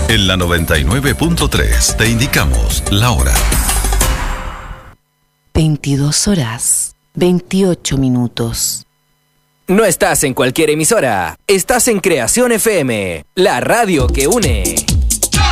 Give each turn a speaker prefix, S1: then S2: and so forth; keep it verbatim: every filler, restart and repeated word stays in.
S1: En la noventa y nueve punto tres te indicamos la hora.
S2: veintidós horas, veintiocho minutos.
S3: No estás en cualquier emisora, estás en Creación F M, la radio que une.